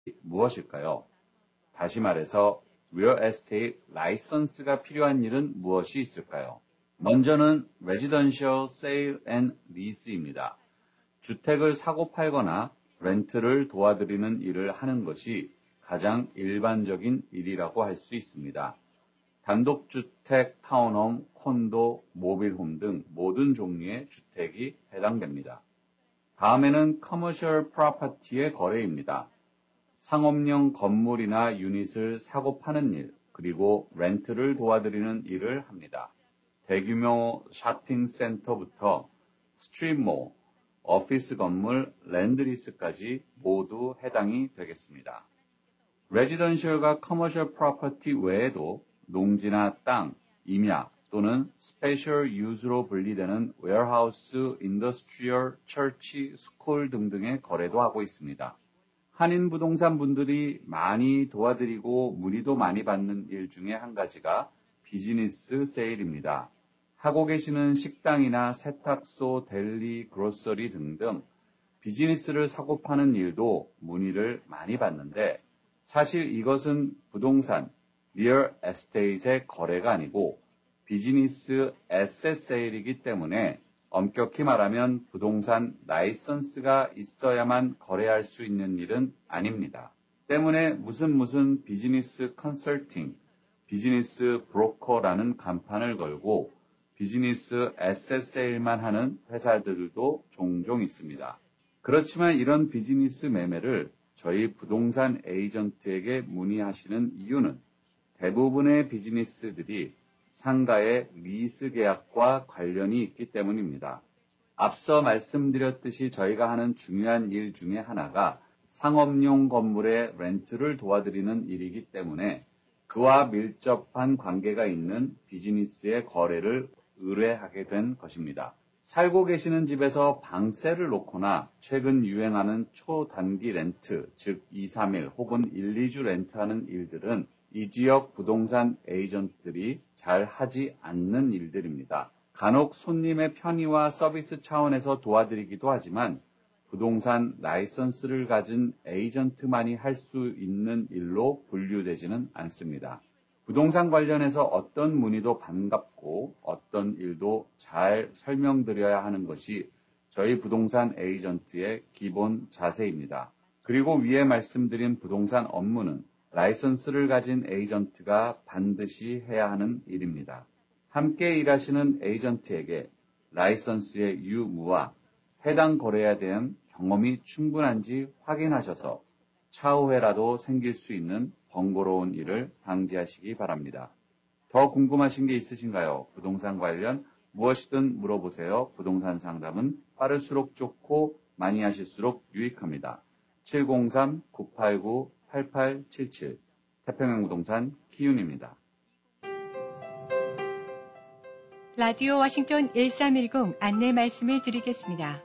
무엇일까요? 다시 말해서 real estate 라이선스가 필요한 일은 무엇이 있을까요? 먼저는 residential sale and lease입니다. 주택을 사고 팔거나 렌트를 도와드리는 일을 하는 것이 가장 일반적인 일이라고 할 수 있습니다. 단독주택, 타운홈, 콘도, 모빌홈 등 모든 종류의 주택이 해당됩니다. 다음에는 commercial property의 거래입니다. 상업용 건물이나 유닛을 사고 파는 일, 그리고 렌트를 도와드리는 일을 합니다. 대규모 쇼핑센터부터 스트릿몰, 오피스 건물, 랜드리스까지 모두 해당이 되겠습니다. 레지던셜과 커머셜 프로퍼티 외에도 농지나 땅, 임야 또는 스페셜 유즈로 분리되는 웨어하우스, 인더스트리얼, 처치, 스쿨 등등의 거래도 하고 있습니다. 한인 부동산 분들이 많이 도와드리고 문의도 많이 받는 일 중에 한 가지가 비즈니스 세일입니다. 하고 계시는 식당이나 세탁소, 델리, 그로서리 등등 비즈니스를 사고 파는 일도 문의를 많이 받는데 사실 이것은 부동산, 리얼 에스테이트의 거래가 아니고 비즈니스 에셋 세일이기 때문에 엄격히 말하면 부동산 라이선스가 있어야만 거래할 수 있는 일은 아닙니다. 때문에 무슨 비즈니스 컨설팅, 비즈니스 브로커라는 간판을 걸고 비즈니스 에셋 세일만 하는 회사들도 종종 있습니다. 그렇지만 이런 비즈니스 매매를 저희 부동산 에이전트에게 문의하시는 이유는 대부분의 비즈니스들이 상가의 리스 계약과 관련이 있기 때문입니다. 앞서 말씀드렸듯이 저희가 하는 중요한 일 중에 하나가 상업용 건물의 렌트를 도와드리는 일이기 때문에 그와 밀접한 관계가 있는 비즈니스의 거래를 의뢰하게 된 것입니다. 살고 계시는 집에서 방세를 놓거나 최근 유행하는 초단기 렌트, 즉 2, 3일 혹은 1, 2주 렌트하는 일들은 이 지역 부동산 에이전트들이 잘 하지 않는 일들입니다. 간혹 손님의 편의와 서비스 차원에서 도와드리기도 하지만 부동산 라이선스를 가진 에이전트만이 할 수 있는 일로 분류되지는 않습니다. 부동산 관련해서 어떤 문의도 반갑고 어떤 일도 잘 설명드려야 하는 것이 저희 부동산 에이전트의 기본 자세입니다. 그리고 위에 말씀드린 부동산 업무는 라이선스를 가진 에이전트가 반드시 해야 하는 일입니다. 함께 일하시는 에이전트에게 라이선스의 유무와 해당 거래에 대한 경험이 충분한지 확인하셔서 차후에라도 생길 수 있는 번거로운 일을 방지하시기 바랍니다. 더 궁금하신 게 있으신가요? 부동산 관련 무엇이든 물어보세요. 부동산 상담은 빠를수록 좋고 많이 하실수록 유익합니다. 703-989-8877 태평양 부동산 키윤입니다. 라디오 워싱턴 1310 안내 말씀을 드리겠습니다.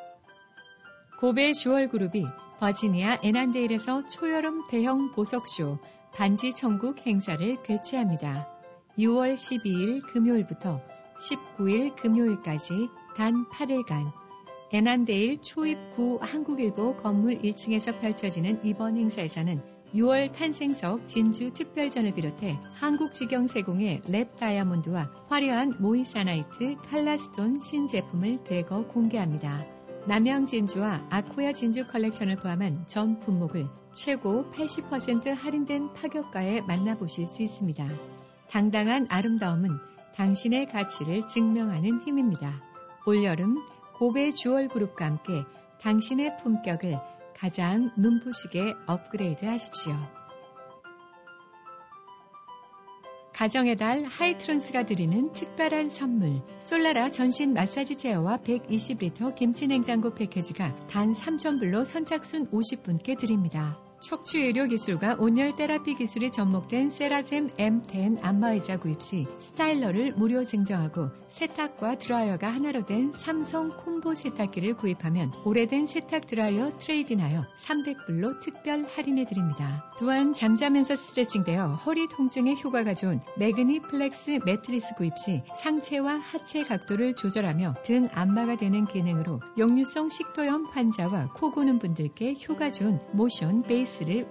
고베 주얼그룹이 버지니아 애난데일에서 초여름 대형 보석쇼 반지 천국 행사를 개최합니다. 6월 12일 금요일부터 19일 금요일까지 단 8일간 애난데일 초입구 한국일보 건물 1층에서 펼쳐지는 이번 행사에서는 6월 탄생석 진주 특별전을 비롯해 한국직영세공의 랩 다이아몬드와 화려한 모이사나이트 칼라스톤 신제품을 대거 공개합니다. 남양 진주와 아코야 진주 컬렉션을 포함한 전 품목을 최고 80% 할인된 파격가에 만나보실 수 있습니다. 당당한 아름다움은 당신의 가치를 증명하는 힘입니다. 올여름 고베 주얼그룹과 함께 당신의 품격을 가장 눈부시게 업그레이드 하십시오. 가정의 달 하이트론스가 드리는 특별한 선물 솔라라 전신 마사지 체어와 120리터 김치 냉장고 패키지가 단 3,000불로 선착순 50분께 드립니다. 척추 의료 기술과 온열 테라피 기술이 접목된 세라젬 M10 안마의자 구입 시 스타일러를 무료 증정하고 세탁과 드라이어가 하나로 된 삼성 콤보 세탁기를 구입하면 오래된 세탁 드라이어 트레이드인하여 300불로 특별 할인해드립니다. 또한 잠자면서 스트레칭되어 허리 통증에 효과가 좋은 매그니 플렉스 매트리스 구입 시 상체와 하체 각도를 조절하며 등 안마가 되는 기능으로 역류성 식도염 환자와 코 고는 분들께 효과 좋은 모션 베이스 서비스를